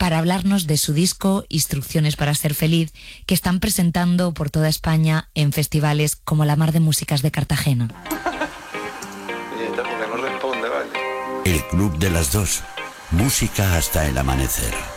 para hablarnos de su disco Instrucciones para ser feliz, que están presentando por toda España en festivales como la Mar de Músicas de Cartagena. No responde, vale. El Club de las Dos. Música hasta el amanecer.